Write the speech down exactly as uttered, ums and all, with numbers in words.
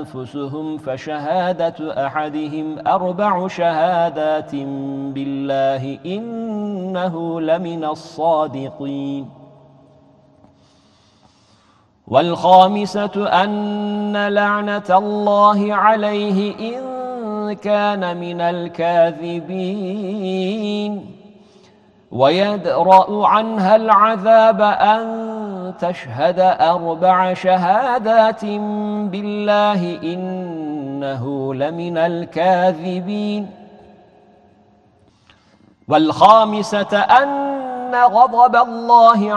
أنفسهم فشهادة أحدهم أربع شهادات بالله إنه لمن الصادقين. والخامسة أن لعنة الله عليه إن كان من الكاذبين. ويدرأ عنها العذاب أن تشهد أربع شهادات بالله إنه لمن الكاذبين. والخامسة أن غضب الله